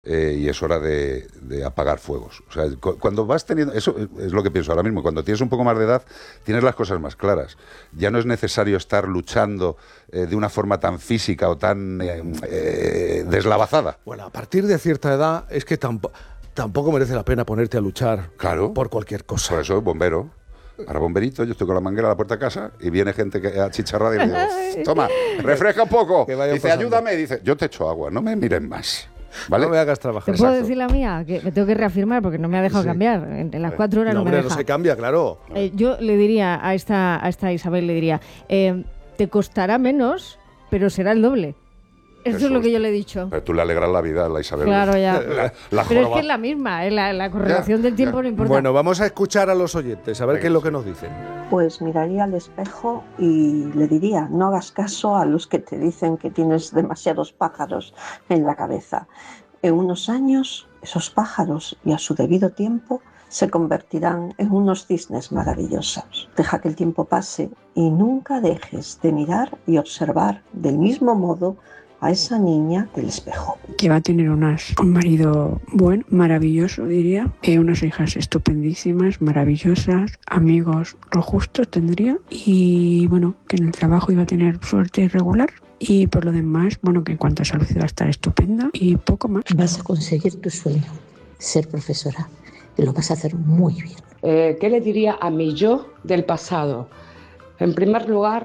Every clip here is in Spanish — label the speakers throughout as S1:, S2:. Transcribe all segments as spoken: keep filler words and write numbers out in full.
S1: Eh, y es hora de, de apagar fuegos. O sea, cu- cuando vas teniendo... Eso es lo que pienso ahora mismo. Cuando tienes un poco más de edad, tienes las cosas más claras. Ya no es necesario estar luchando eh, de una forma tan física o tan eh, eh, deslavazada.
S2: Bueno, a partir de cierta edad es que tampoco, tampoco merece la pena ponerte a luchar
S1: Claro.
S2: por cualquier cosa.
S1: Por eso, bombero. Ahora bomberito, yo estoy con la manguera a la puerta de casa y viene gente que achicharrada y le digo, toma, refresca un poco.
S2: Que vaya
S1: Dice,
S2: pasando.
S1: ayúdame. Dice, yo te echo agua, no me miren más. ¿Vale?
S2: No me hagas trabajar.
S3: ¿Te puedo
S1: Exacto.
S3: decir la mía? Que me tengo que reafirmar porque no me ha dejado
S2: Sí.
S3: cambiar. En, en las cuatro horas
S2: No,
S3: no, me
S2: hombre,
S3: deja.
S2: no se cambia, claro.
S3: Eh, yo le diría a esta, a esta Isabel, le diría, eh, te costará menos, pero será el doble. Eso,
S1: Eso
S3: es lo
S1: es-
S3: que yo le he dicho.
S1: Pero tú le alegras la vida a la Isabel.
S3: Claro, ya.
S1: La, la
S3: Pero es
S1: joroba.
S3: que es la misma, eh, la, la correlación
S1: Ya,
S3: del tiempo
S1: ya.
S3: no importa.
S2: Bueno, vamos a escuchar a los oyentes, a ver
S1: Venga,
S2: qué es lo
S1: sí.
S2: que nos dicen.
S4: Pues miraría al espejo y le diría, no hagas caso a los que te dicen que tienes demasiados pájaros en la cabeza. En unos años, esos pájaros y a su debido tiempo se convertirán en unos cisnes maravillosos. Deja que el tiempo pase y nunca dejes de mirar y observar del mismo modo a esa niña del espejo.
S5: Que va a tener unas, un marido bueno, maravilloso diría, eh, unas hijas estupendísimas, maravillosas, amigos lo justo tendría y bueno, que en el trabajo iba a tener suerte irregular y por lo demás, bueno, que en cuanto a salud iba a estar estupenda y poco más.
S6: Vas a conseguir tu sueño, ser profesora, y lo vas a hacer muy bien.
S7: Eh, ¿Qué le diría a mi yo del pasado? En primer lugar,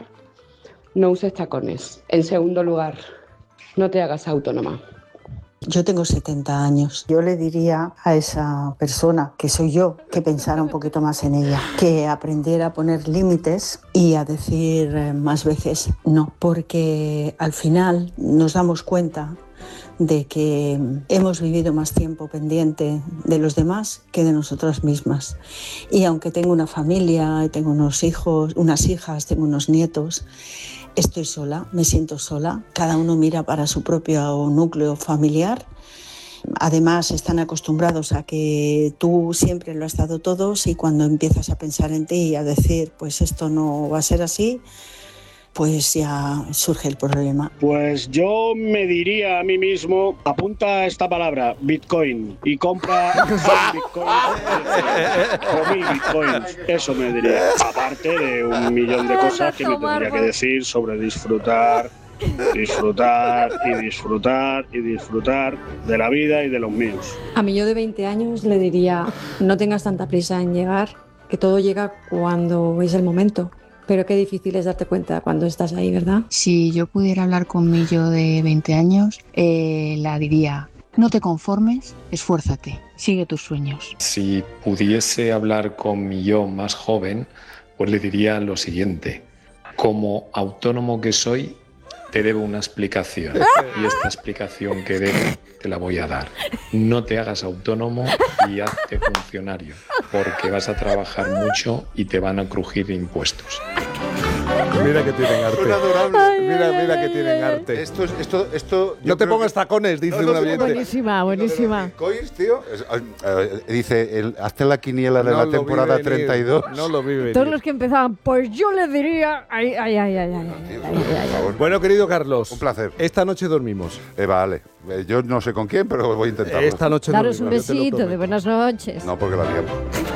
S7: no uses tacones. En segundo lugar, no te hagas autónoma.
S6: Yo tengo setenta años.
S8: Yo le diría a esa persona, que soy yo, que pensara un poquito más en ella, que aprendiera a poner límites y a decir eh, más veces no, porque al final nos damos cuenta de que hemos vivido más tiempo pendiente de los demás que de nosotras mismas. Y aunque tengo una familia, tengo unos hijos, unas hijas, tengo unos nietos, estoy sola, me siento sola. Cada uno mira para su propio núcleo familiar. Además, están acostumbrados a que tú siempre lo has dado todo y cuando empiezas a pensar en ti y a decir, pues esto no va a ser así, pues ya surge el problema.
S9: Pues yo me diría a mí mismo, apunta esta palabra, Bitcoin, y compra cien bitcoins o mil bitcoins. Eso me diría. Aparte de un millón de cosas que me tendría que decir sobre disfrutar, disfrutar y disfrutar y disfrutar de la vida y de los míos.
S10: A mí yo de veinte años le diría, no tengas tanta prisa en llegar, que todo llega cuando es el momento. Pero qué difícil es darte cuenta cuando estás ahí, ¿verdad?
S11: Si yo pudiera hablar con mi yo de veinte años, eh, la diría, no te conformes, esfuérzate, sigue tus sueños.
S12: Si pudiese hablar con mi yo más joven, pues le diría lo siguiente. Como autónomo que soy, te debo una explicación. Y esta explicación que debo te la voy a dar. No te hagas autónomo y hazte funcionario, porque vas a trabajar mucho y te van a crujir impuestos.
S2: Mira que tienen arte.
S1: Son adorables.
S2: Ay, mira, mira que tienen arte.
S1: Esto, es- esto, esto, yo
S2: No te
S1: creo
S2: pongas
S1: que-
S2: tacones, dice
S1: No, no
S2: un
S1: te
S2: oyente.
S1: pongas-
S3: Buenísima,
S1: Lo de los
S3: buenísima.
S1: bitcoins, tío, es- eh, dice, el, hazte la quiniela de
S2: No
S1: la
S2: lo
S1: temporada
S2: vi venir,
S1: treinta y dos.
S2: No lo vi venir.
S3: Todos los que empezaban, pues yo le diría... Ay, ay, ay, ay, ay, ay, ay, ay, ay.
S2: Bueno, querido Carlos.
S1: Un placer.
S2: Esta noche dormimos.
S1: Eh, vale, Eh, yo no sé con quién, pero voy a intentarlo.
S2: Esta noche
S3: Daros un
S2: dormimos, yo te lo
S3: besito de
S2: prometo.
S3: buenas noches.
S1: No, porque la liamos.